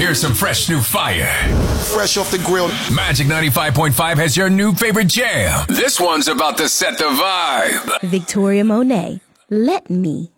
Here's some fresh new fire. Fresh off the grill. Magic 95.5 has your new favorite jam. This one's about to set the vibe. Victoria Monet, Let Me.